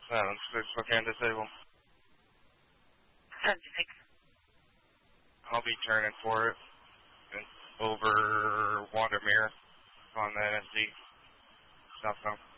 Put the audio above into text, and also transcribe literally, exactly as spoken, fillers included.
seven six, Spokane Disable. seven six. I'll be turning for it. It's over Wandermere on the N S D. Southbound.